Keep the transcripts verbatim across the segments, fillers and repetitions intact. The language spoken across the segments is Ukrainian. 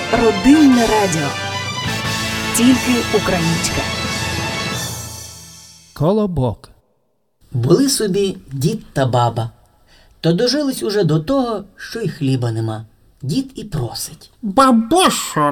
Родинне радіо. Тільки українське. Колобок. Були собі дід та баба. То дожились уже до того, що й хліба нема. Дід і просить. Бабусю,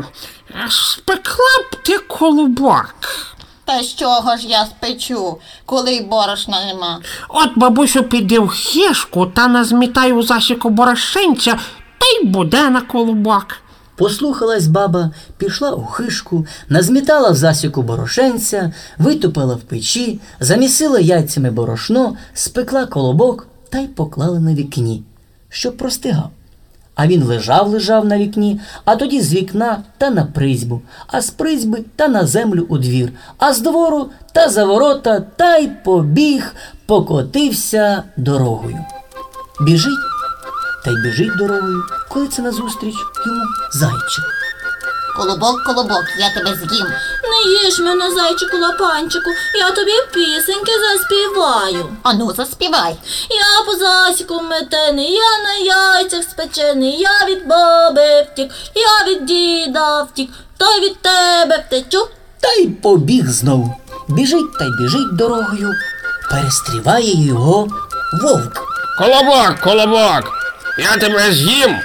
спекла б ти колобок? Та з чого ж я спечу, коли й борошна нема? От, бабусю, піди в хішку та назмітай у засіку борошенця, та й буде на колобок. Послухалась баба, пішла у хишку, назмітала в засіку борошенця, витопила в печі, замісила яйцями борошно, спекла колобок та й поклала на вікні, щоб простигав. А він лежав-лежав на вікні, а тоді з вікна та на призьбу, а з призьби та на землю у двір, а з двору та за ворота та й побіг, покотився дорогою. Біжить та й біжить дорогою, коли це назустріч йому зайчик. Колобок, колобок, я тебе з'їм. Не їж мене, зайчику лапанчику, я тобі пісеньки заспіваю. Ану, заспівай. Я по засіку метений, я на яйцях спечений, я від баби втік, я від діда втік, та й від тебе втечу. Та й побіг знову. Біжить та й біжить дорогою, перестріває його вовк. Колобок, колобок, я тебе з'їм.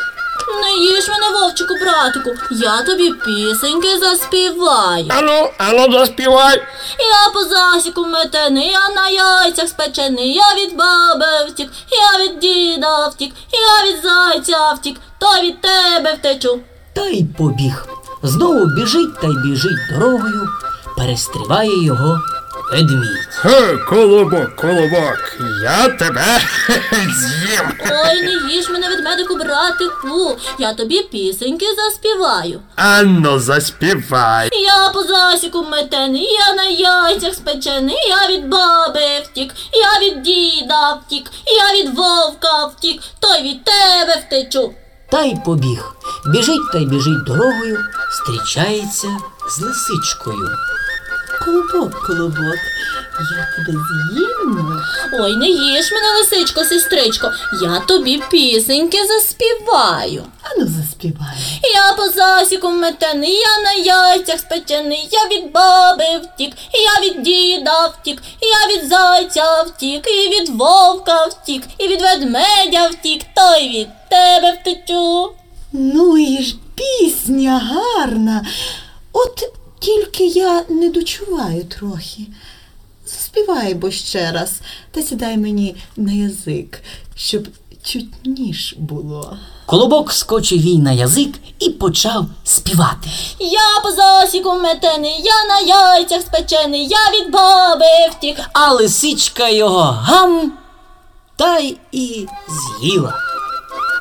Не їж мене, вовчику, братику, я тобі пісеньки заспіваю. Ану, ану, заспівай. Я по засіку метений, я на яйцях спечений, я від баби втік, я від діда втік, я від зайця втік, та від тебе втечу. Та й побіг. Знову біжить та й біжить дорогою, перестріває його ведмідь. Ге, колобок, колобок, я тебе з'їм. Ой, не їж мене, ведмедику, братику, я тобі пісеньки заспіваю. Ану, заспівай. Я по засіку метений, я на яйцях спечений, я від баби втік, я від діда втік, я від вовка втік, то й від тебе втечу. Та й побіг. Біжить та й біжить дорогою, зустрічається з лисичкою. Колобок, колобок, я тебе з'їм. Ой, не їж мене, лисичко, сестричко, я тобі пісеньки заспіваю. Ану, заспівай. Я по засіку метений, я на яйцях спечений, я від баби втік, я від діда втік, я від зайця втік, і від вовка втік, і від ведмедя втік, то й від тебе втечу. Ну і ж пісня гарна. От тільки я не дочуваю трохи. Заспівай бо ще раз, та сідай мені на язик, щоб чутніш було. Колобок скочив їй на язик і почав співати. Я по засіку метений, я на яйцях спечений, я від баби втік. А лисичка його гам та й і з'їла.